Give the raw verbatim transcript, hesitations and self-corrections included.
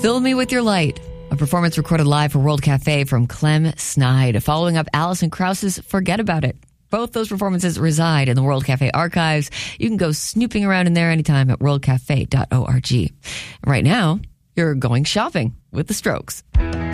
Fill Me With Your Light, a performance recorded live for World Cafe from Clem Snide, following up Alison Krauss's Forget About It. Both those performances reside in the World Cafe archives. You can go snooping around in there anytime at world cafe dot org. Right now, you're going shopping with the Strokes.